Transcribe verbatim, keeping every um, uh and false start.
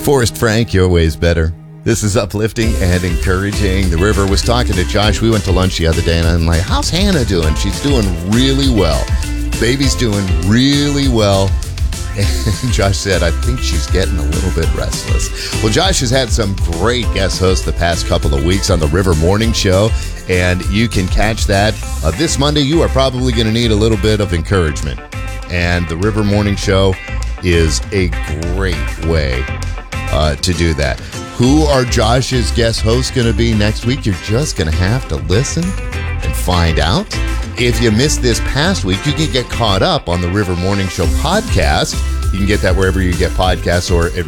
Forrest Frank, your way's better. This is uplifting and encouraging. The River was talking to Josh. We went to lunch the other day, and I'm like, how's Hannah doing? She's doing really well. Baby's doing really well. And Josh said, I think she's getting a little bit restless. Well, Josh has had some great guest hosts the past couple of weeks on the River Morning Show, and you can catch that. Uh, this Monday, you are probably going to need a little bit of encouragement. And the River Morning Show is a great way uh, to do that. Who are Josh's guest hosts going to be next week? You're just going to have to listen and find out. If you missed this past week, you can get caught up on the River Morning Show podcast. You can get that wherever you get podcasts or at